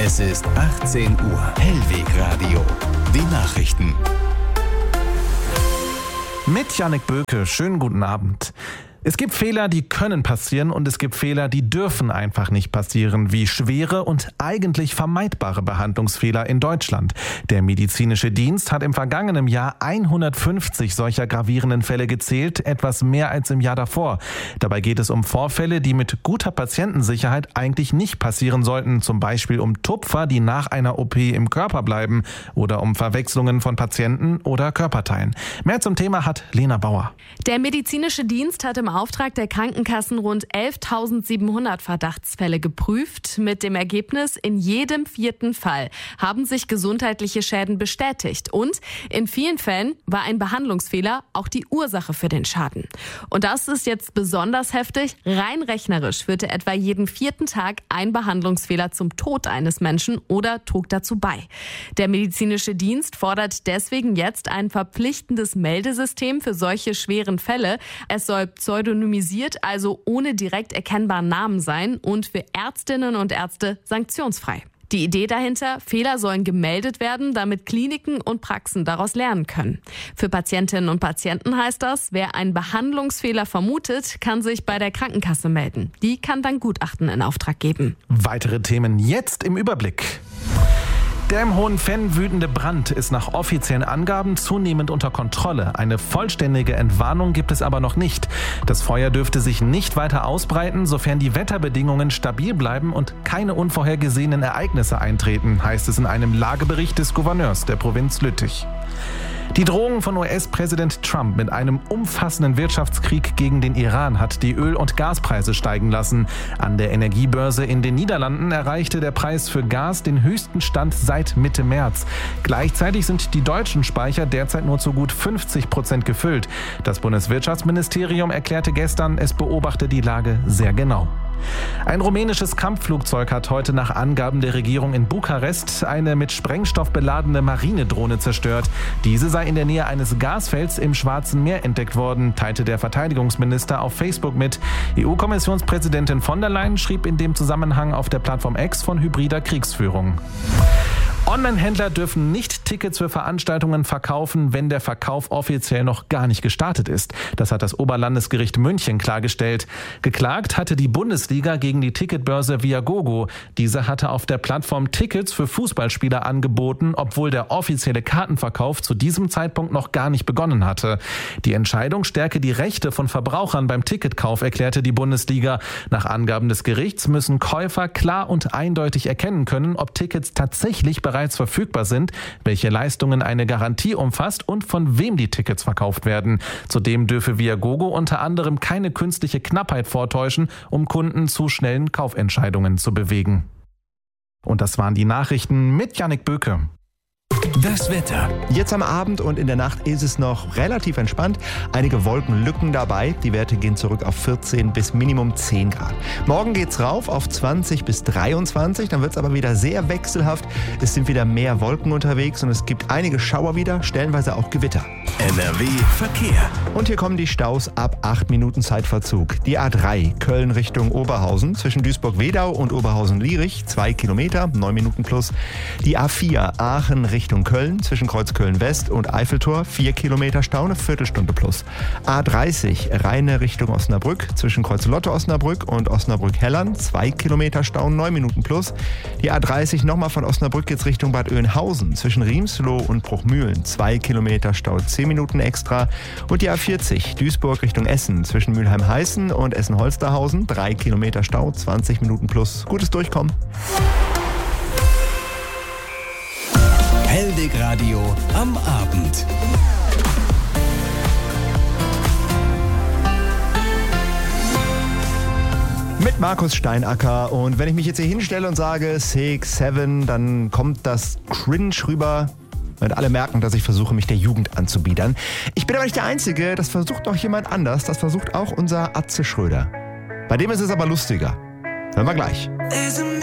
Es ist 18 Uhr. Hellweg Radio. Die Nachrichten. Mit Jannik Böke, schönen guten Abend. Es gibt Fehler, die können passieren und es gibt Fehler, die dürfen einfach nicht passieren, wie schwere und eigentlich vermeidbare Behandlungsfehler in Deutschland. Der medizinische Dienst hat im vergangenen Jahr 150 solcher gravierenden Fälle gezählt, etwas mehr als im Jahr davor. Dabei geht es um Vorfälle, die mit guter Patientensicherheit eigentlich nicht passieren sollten, zum Beispiel um Tupfer, die nach einer OP im Körper bleiben oder um Verwechslungen von Patienten oder Körperteilen. Mehr zum Thema hat Lena Bauer. Der medizinische Dienst hat im Auftrag der Krankenkassen rund 11.700 Verdachtsfälle geprüft. Mit dem Ergebnis, in jedem 4. Fall haben sich gesundheitliche Schäden bestätigt. Und in vielen Fällen war ein Behandlungsfehler auch die Ursache für den Schaden. Und das ist jetzt besonders heftig. Rein rechnerisch führte etwa jeden 4. Tag ein Behandlungsfehler zum Tod eines Menschen oder trug dazu bei. Der medizinische Dienst fordert deswegen jetzt ein verpflichtendes Meldesystem für solche schweren Fälle. Es soll pseudonymisiert, also ohne direkt erkennbaren Namen sein und für Ärztinnen und Ärzte sanktionsfrei. Die Idee dahinter, Fehler sollen gemeldet werden, damit Kliniken und Praxen daraus lernen können. Für Patientinnen und Patienten heißt das, wer einen Behandlungsfehler vermutet, kann sich bei der Krankenkasse melden. Die kann dann Gutachten in Auftrag geben. Weitere Themen jetzt im Überblick. Der im Hohenfenn wütende Brand ist nach offiziellen Angaben zunehmend unter Kontrolle. Eine vollständige Entwarnung gibt es aber noch nicht. Das Feuer dürfte sich nicht weiter ausbreiten, sofern die Wetterbedingungen stabil bleiben und keine unvorhergesehenen Ereignisse eintreten, heißt es in einem Lagebericht des Gouverneurs der Provinz Lüttich. Die Drohung von US-Präsident Trump mit einem umfassenden Wirtschaftskrieg gegen den Iran hat die Öl- und Gaspreise steigen lassen. An der Energiebörse in den Niederlanden erreichte der Preis für Gas den höchsten Stand seit Mitte März. Gleichzeitig sind die deutschen Speicher derzeit nur zu gut 50% gefüllt. Das Bundeswirtschaftsministerium erklärte gestern, es beobachte die Lage sehr genau. Ein rumänisches Kampfflugzeug hat heute nach Angaben der Regierung in Bukarest eine mit Sprengstoff beladene Marinedrohne zerstört. Diese sei in der Nähe eines Gasfelds im Schwarzen Meer entdeckt worden, teilte der Verteidigungsminister auf Facebook mit. EU-Kommissionspräsidentin von der Leyen schrieb in dem Zusammenhang auf der Plattform X von hybrider Kriegsführung. Online-Händler dürfen nicht Tickets für Veranstaltungen verkaufen, wenn der Verkauf offiziell noch gar nicht gestartet ist. Das hat das Oberlandesgericht München klargestellt. Geklagt hatte die Bundesliga gegen die Ticketbörse Viagogo. Diese hatte auf der Plattform Tickets für Fußballspieler angeboten, obwohl der offizielle Kartenverkauf zu diesem Zeitpunkt noch gar nicht begonnen hatte. Die Entscheidung stärke die Rechte von Verbrauchern beim Ticketkauf, erklärte die Bundesliga. Nach Angaben des Gerichts müssen Käufer klar und eindeutig erkennen können, ob Tickets tatsächlich bereits verfügbar sind, welche Leistungen eine Garantie umfasst und von wem die Tickets verkauft werden. Zudem dürfe Viagogo unter anderem keine künstliche Knappheit vortäuschen, um Kunden zu schnellen Kaufentscheidungen zu bewegen. Und das waren die Nachrichten mit Jannik Böke. Das Wetter. Jetzt am Abend und in der Nacht ist es noch relativ entspannt. Einige Wolkenlücken dabei. Die Werte gehen zurück auf 14 bis Minimum 10 Grad. Morgen geht's rauf auf 20 bis 23. Dann wird's aber wieder sehr wechselhaft. Es sind wieder mehr Wolken unterwegs und es gibt einige Schauer wieder, stellenweise auch Gewitter. NRW Verkehr. Und hier kommen die Staus ab 8 Minuten Zeitverzug. Die A3 Köln Richtung Oberhausen zwischen Duisburg-Wedau und Oberhausen-Lierich 2 Kilometer, 9 Minuten plus. Die A4 Aachen Richtung Köln zwischen Kreuz Köln-West und Eiffeltor 4 Kilometer Stau, eine Viertelstunde plus. A30 Rheine Richtung Osnabrück zwischen Kreuz-Lotte-Osnabrück und Osnabrück-Hellern 2 Kilometer Stau, 9 Minuten plus. Die A30 nochmal von Osnabrück jetzt Richtung Bad Oeynhausen zwischen Riemsloh und Bruchmühlen 2 Kilometer Stau, 10 Minuten extra. Und die A40 Duisburg Richtung Essen zwischen Mülheim-Heißen und Essen-Holsterhausen 3 Kilometer Stau, 20 Minuten plus. Gutes Durchkommen. Hellweg Radio am Abend. Mit Markus Steinacker. Und wenn ich mich jetzt hier hinstelle und sage 6, 7, dann kommt das cringe rüber. Und alle merken, dass ich versuche, mich der Jugend anzubiedern. Ich bin aber nicht der Einzige. Das versucht noch jemand anders. Das versucht auch unser Atze Schröder. Bei dem ist es aber lustiger. Hören wir gleich.